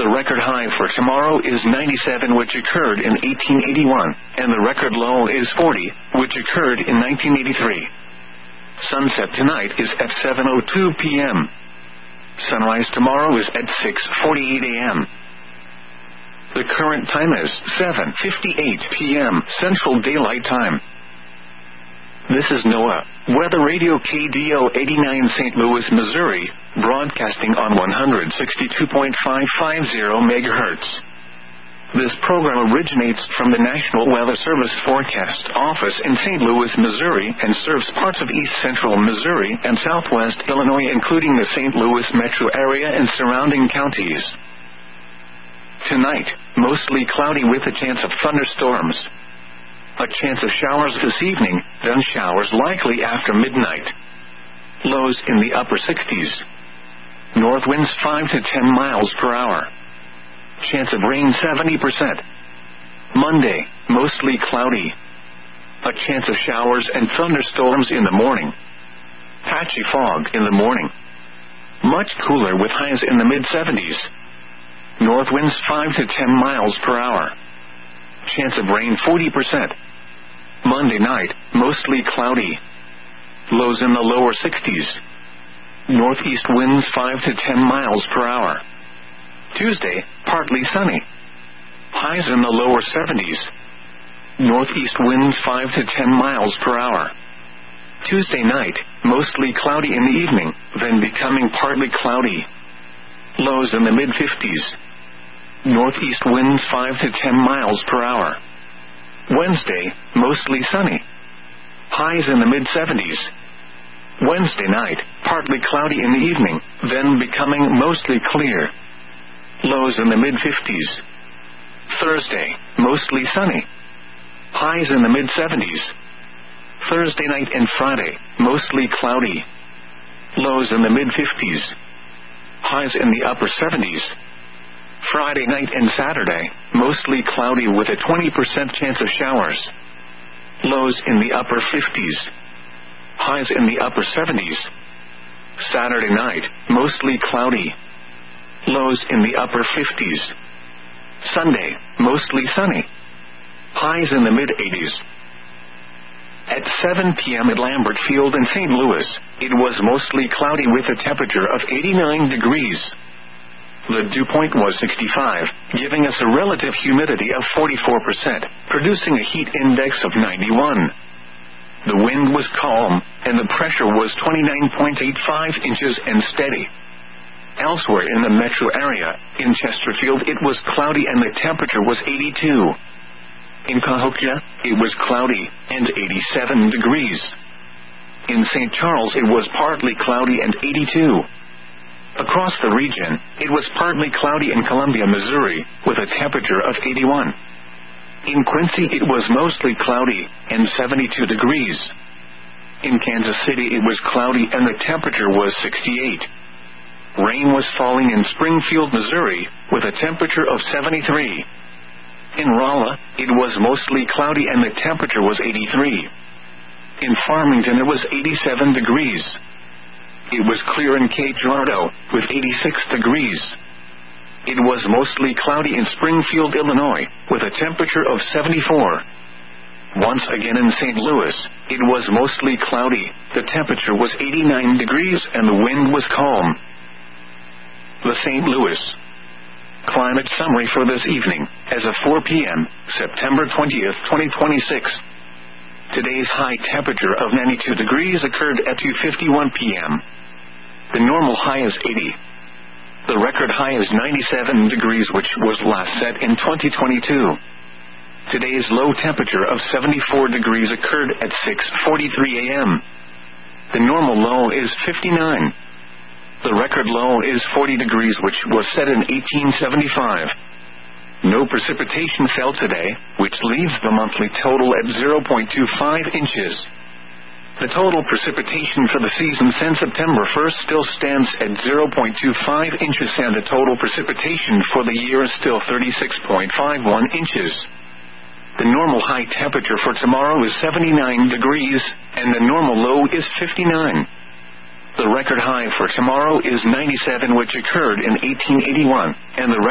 The record high for tomorrow is 97, which occurred in 1881, and the record low is 40, which occurred in 1983. Sunset tonight is at 7:02 p.m. Sunrise tomorrow is at 6:48 a.m. The current time is 7:58 p.m. Central Daylight Time. This is NOAA Weather Radio KDO 89 St. Louis, Missouri, broadcasting on 162.550 MHz. This program originates from the National Weather Service Forecast Office in St. Louis, Missouri, and serves parts of east central Missouri and southwest Illinois, including the St. Louis metro area and surrounding counties. Tonight, mostly cloudy with a chance of thunderstorms. A chance of showers this evening, then showers likely after midnight. Lows in the upper 60s. North winds 5 to 10 miles per hour. Chance of rain 70%. Monday, mostly cloudy. A chance of showers and thunderstorms in the morning. Patchy fog in the morning. Much cooler with highs in the mid-70s. North winds 5 to 10 miles per hour. Chance of rain 40%. Monday night, mostly cloudy. Lows in the lower 60s. Northeast winds 5 to 10 miles per hour. Tuesday, partly sunny. Highs in the lower 70s. Northeast winds 5 to 10 miles per hour. Tuesday night, mostly cloudy in the evening, then becoming partly cloudy. Lows in the mid-50s. Northeast winds 5 to 10 miles per hour. Wednesday, mostly sunny. Highs in the mid-70s. Wednesday night, partly cloudy in the evening, then becoming mostly clear. Lows in the mid-50s. Thursday, mostly sunny. Highs in the mid-70s. Thursday night and Friday, mostly cloudy. Lows in the mid-50s. Highs in the upper 70s. Friday night and Saturday, mostly cloudy with a 20% chance of showers. Lows in the upper 50s. Highs in the upper 70s. Saturday night, mostly cloudy. Lows in the upper 50s. Sunday, mostly sunny. Highs in the mid-80s. At 7 p.m. at Lambert Field in St. Louis, it was mostly cloudy with a temperature of 89 degrees. The dew point was 65, giving us a relative humidity of 44%, producing a heat index of 91. The wind was calm, and the pressure was 29.85 inches and steady. Elsewhere in the metro area, in Chesterfield, it was cloudy and the temperature was 82. In Cahokia, it was cloudy and 87 degrees. In St. Charles, it was partly cloudy and 82. Across the region, it was partly cloudy in Columbia, Missouri, with a temperature of 81. In Quincy, it was mostly cloudy and 72 degrees. In Kansas City, it was cloudy and the temperature was 68. Rain was falling in Springfield, Missouri, with a temperature of 73. In Rolla, it was mostly cloudy and the temperature was 83. In Farmington, it was 87 degrees. It was clear in Cape Girardeau, with 86 degrees. It was mostly cloudy in Springfield, Illinois, with a temperature of 74. Once again in St. Louis, it was mostly cloudy, the temperature was 89 degrees and the wind was calm. The St. Louis climate summary for this evening, as of 4 p.m., September 20th, 2026. Today's high temperature of 92 degrees occurred at 2:51 p.m. The normal high is 80. The record high is 97 degrees, which was last set in 2022. Today's low temperature of 74 degrees occurred at 6:43 a.m. The normal low is 59. The record low is 40 degrees, which was set in 1875. No precipitation fell today, which leaves the monthly total at 0.25 inches. The total precipitation for the season since September 1st still stands at 0.25 inches, and the total precipitation for the year is still 36.51 inches. The normal high temperature for tomorrow is 79 degrees, and the normal low is 59. The record high for tomorrow is 97, which occurred in 1881, and the